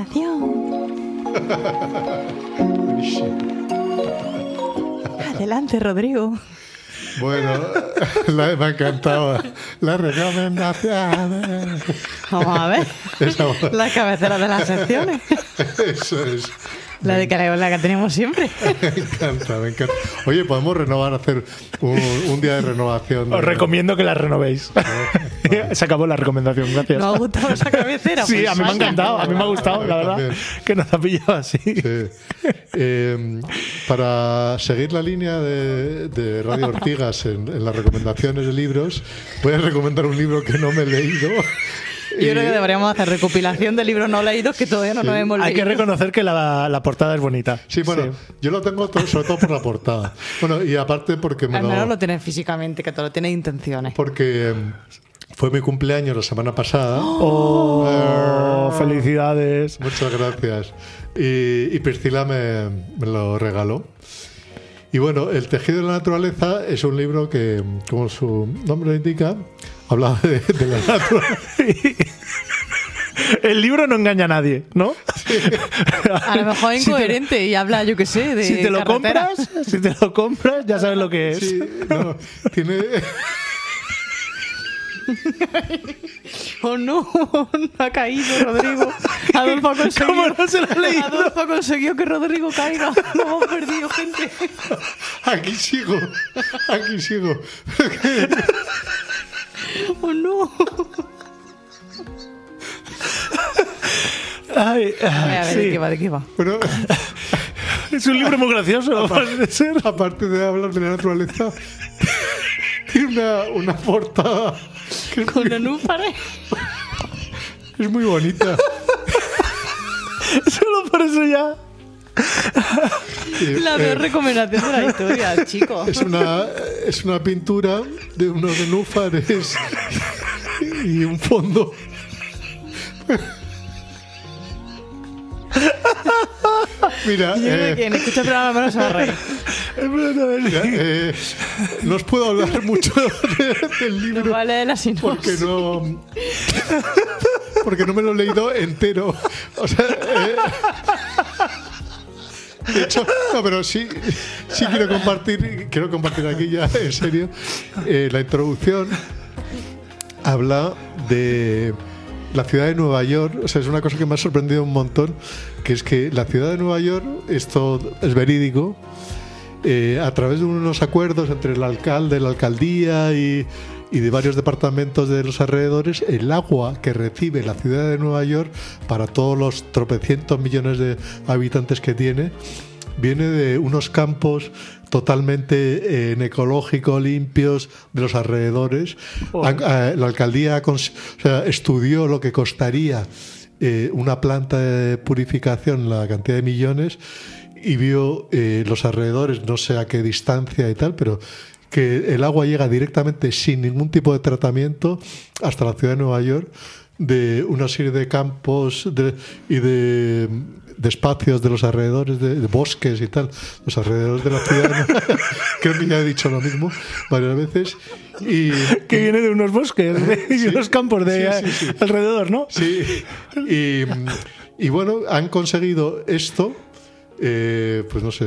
recomendación. Adelante, Rodrigo. Bueno, me ha encantado la recomendación. Vamos a ver. La cabecera de las secciones. Eso es. La de la que tenemos siempre. Me encanta. Oye, podemos renovar, hacer un día de renovación. Os recomiendo que la renovéis. Se acabó la recomendación, gracias. ¿Nos ha gustado esa cabecera? Sí, Pues a mí me ha encantado, a mí me ha gustado, la verdad. También. Que nos ha pillado así. Sí. Para seguir la línea de Radio Ortigas en las recomendaciones de libros, voy a recomendar un libro que no me he leído. Yo creo que deberíamos hacer recopilación de libros no leídos que todavía no nos hemos leído. Hay que reconocer que la portada es bonita. Sí, bueno, Sí. yo lo tengo sobre todo por la portada. Bueno, y aparte porque Al menos lo tienes físicamente, que todo lo tienes intenciones. porque fue mi cumpleaños la semana pasada. ¡Oh! ¡Felicidades! Muchas gracias. Y Priscila me lo regaló. Y bueno, El tejido de la naturaleza es un libro que, como su nombre lo indica, habla de la naturaleza. El libro no engaña a nadie, ¿no? A lo mejor es incoherente y habla, yo qué sé, de Si te lo carretera. compras, ya sabes lo que es. Sí, no, tiene... Oh no, no ha caído Rodrigo. Adolfo ha conseguido. ¿Cómo no se lo ha leído? Adolfo ha conseguido que Rodrigo caiga. Lo hemos perdido, gente. Aquí sigo. Oh no. Ay, A ver, sí. ¿de qué va? Bueno, Es un libro muy gracioso, parece ser. aparte de hablar de la naturaleza, tiene una portada que Con nenúfares. es muy bonita. Solo por eso ya. La peor recomendación de la historia, chicos. Es una pintura de unos nenúfares y un fondo. Mira, Quien escucha el programa menos se va a reír. mira, no os puedo hablar mucho del libro Vale, la porque no me lo he leído entero. O sea, de hecho, no, pero sí quiero compartir aquí ya en serio. La introducción habla de la ciudad de Nueva York. O sea, es una cosa que me ha sorprendido un montón, que es que la ciudad de Nueva York, esto es verídico, a través de unos acuerdos entre el alcalde, la alcaldía y de varios departamentos de los alrededores, el agua que recibe la ciudad de Nueva York para todos los tropecientos millones de habitantes que tiene, viene de unos campos totalmente ecológicos, limpios, de los alrededores. La alcaldía estudió lo que costaría una planta de purificación, la cantidad de millones, y vio los alrededores, no sé a qué distancia y tal, pero que el agua llega directamente sin ningún tipo de tratamiento hasta la ciudad de Nueva York, de una serie de campos y de espacios de los alrededores, de bosques y tal, los alrededores de la ciudad. Creo que ya he dicho lo mismo varias veces. Y Que viene de unos bosques y unos campos de sí. alrededor, ¿no? Sí, y bueno, han conseguido esto. Pues no sé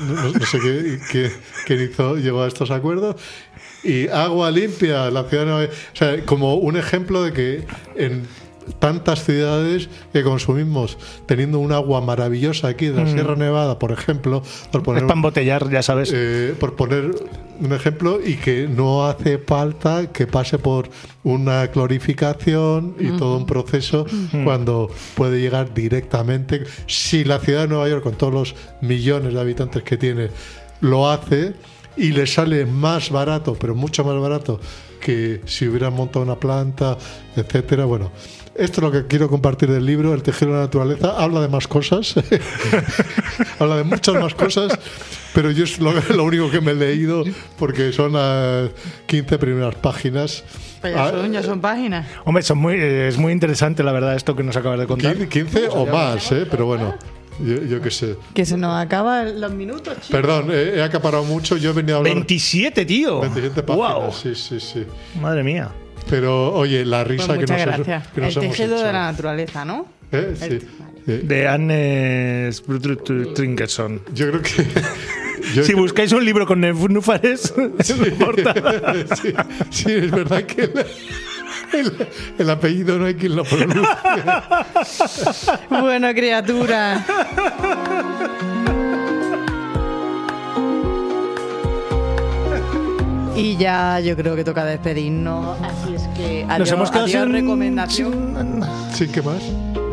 quién llegó a estos acuerdos. Y agua limpia, la ciudad de Nueva York. O sea, como un ejemplo de que en tantas ciudades que consumimos, teniendo un agua maravillosa aquí de la Sierra Nevada, por ejemplo, por poner, Es para embotellar, ya sabes. por poner un ejemplo, y que no hace falta que pase por una clorificación y todo un proceso, cuando puede llegar directamente. Si la ciudad de Nueva York, con todos los millones de habitantes que tiene, lo hace y le sale más barato, pero mucho más barato que si hubieran montado una planta, etcétera. Bueno, esto es lo que quiero compartir del libro, El tejido de la naturaleza. Habla de más cosas, habla de muchas más cosas, pero yo es lo único que me he leído, porque son las 15 primeras páginas. Pues ya son páginas. Hombre, es muy interesante, la verdad, esto que nos acabas de contar. 15 o más, pero bueno, yo qué sé. Que se nos acaban los minutos, chicos. Perdón, he acaparado mucho. Yo venía a hablar 27, tío. 27 páginas. Wow. Sí. Madre mía. Pero oye, la risa Pues que muchas nos, gracias. que nos El hemos tejido hecho. de la naturaleza, ¿no? Sí. De Anne Trinkerson. Yo creo que... Si buscáis un libro con nenúfares, en portada. Sí, es verdad que el apellido no hay quien lo pronuncie. Bueno, criatura. Y ya yo creo que toca despedirnos. Así es que adiós, Nos hemos quedado adiós, sin recomendación. ¿Sí, qué más?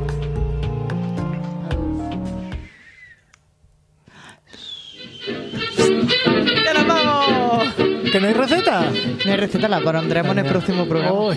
¡Ya nos vamos! ¿Que no hay receta? No hay receta, la pondremos en el próximo programa. Uy.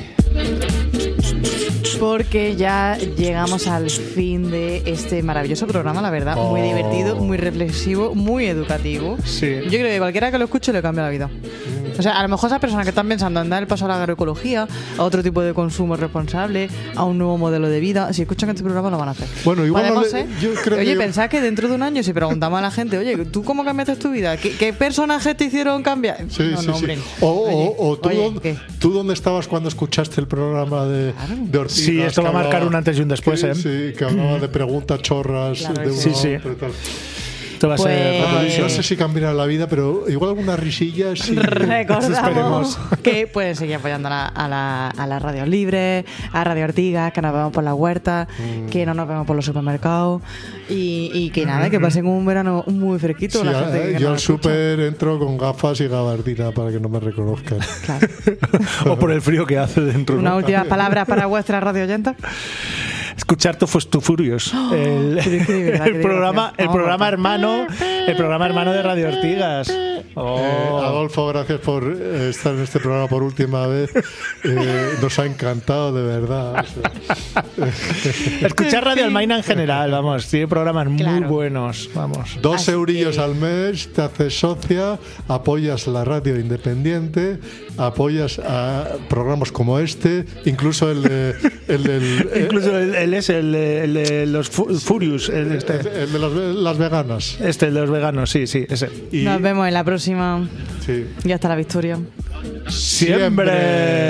Porque ya llegamos al fin de este maravilloso programa, la verdad. Muy divertido, muy reflexivo, muy educativo. Sí. Yo creo que cualquiera que lo escuche le cambia la vida. O sea, a lo mejor esas personas que están pensando en dar el paso a la agroecología, a otro tipo de consumo responsable, a un nuevo modelo de vida, si escuchan este programa lo van a hacer. Bueno, igual Podemos, yo creo oye, que... pensad que dentro de un año si preguntamos a la gente, oye, ¿tú cómo cambiaste tu vida? ¿Qué personajes te hicieron cambiar? Sí, no, sí, hombre. sí. O tú, Oye, ¿qué? ¿tú dónde estabas cuando escuchaste el programa de Ortigas? Sí, esto va a marcar un antes y un después, que, ¿eh? Sí, que hablaba de preguntas chorras. Claro de que una sí. Sí, sí. otra y tal. Esto va a Pues- ser revolución. No sé si cambiará la vida, pero igual algunas risillas. Sí. Recordamos Esperemos. que pueden seguir apoyando a las radios libres, a Radio Ortigas, que nos vemos por la huerta, que no nos vemos por los supermercados y que nada, que pasen un verano muy fresquito. Sí, la gente que yo al nos escucha. súper entro con gafas y gabardina para que no me reconozcan. Claro. O por el frío que hace dentro. Unas ¿no? últimas palabras para vuestra radio oyenta. Escuchar To Fast to Furious, el, Qué verdad, qué el programa divertido. el programa hermano de Radio Ortigas. Oh. Adolfo, gracias por estar en este programa por última vez. Nos ha encantado, de verdad. Escuchar Radio Almaina en general, vamos, tiene programas muy Claro. buenos, vamos. 2 Así eurillos que- al mes, te haces socia, apoyas la radio independiente, apoyas a programas como este, incluso el del Incluso el de los Furious, el el de las veganas. de los veganos, sí, ese. Y- Nos vemos en la próxima sí. y hasta la victoria. Siempre.